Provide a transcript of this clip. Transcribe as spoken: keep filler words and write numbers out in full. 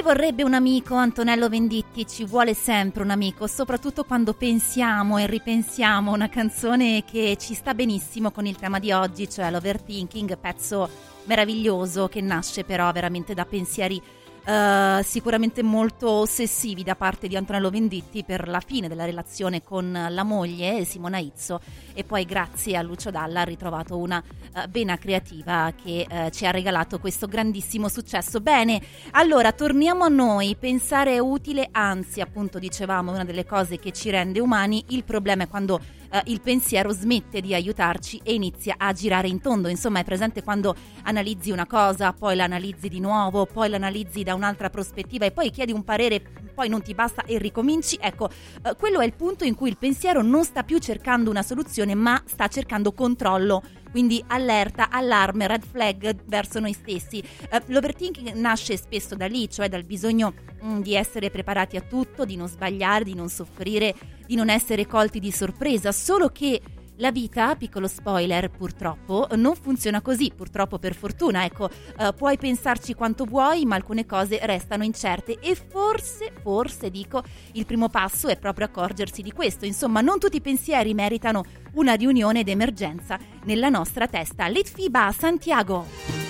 Ci vorrebbe un amico, Antonello Venditti, ci vuole sempre un amico, soprattutto quando pensiamo e ripensiamo una canzone che ci sta benissimo con il tema di oggi, cioè l'Overthinking, pezzo meraviglioso che nasce però veramente da pensieri Uh, sicuramente molto ossessivi da parte di Antonello Venditti per la fine della relazione con la moglie Simona Izzo, e poi grazie a Lucio Dalla ha ritrovato una uh, vena creativa che uh, ci ha regalato questo grandissimo successo. Bene, allora torniamo a noi. Pensare è utile, anzi, appunto dicevamo, una delle cose che ci rende umani. Il problema è quando Uh, il pensiero smette di aiutarci e inizia a girare in tondo. Insomma, è presente quando analizzi una cosa, poi l'analizzi di nuovo, poi l'analizzi da un'altra prospettiva e poi chiedi un parere, poi non ti basta e ricominci. Ecco, uh, quello è il punto in cui il pensiero non sta più cercando una soluzione, ma sta cercando controllo. Quindi allerta, allarme, red flag verso noi stessi. Uh, l'overthinking nasce spesso da lì, cioè dal bisogno mh, di essere preparati a tutto, di non sbagliare, di non soffrire, di non essere colti di sorpresa. Solo che la vita, piccolo spoiler, purtroppo non funziona così, purtroppo per fortuna, ecco, uh, puoi pensarci quanto vuoi, ma alcune cose restano incerte e forse, forse dico, il primo passo è proprio accorgersi di questo. Insomma, non tutti i pensieri meritano una riunione d'emergenza nella nostra testa. Litfiba, Santiago.